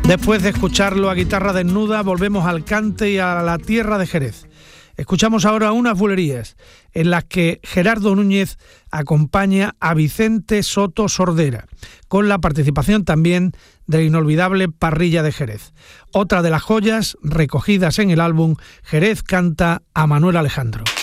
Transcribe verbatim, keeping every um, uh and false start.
Después de escucharlo a guitarra desnuda, volvemos al cante y a la tierra de Jerez. Escuchamos ahora unas bulerías en las que Gerardo Núñez acompaña a Vicente Soto Sordera, con la participación también del inolvidable Parrilla de Jerez. Otra de las joyas recogidas en el álbum Jerez canta a Manuel Alejandro.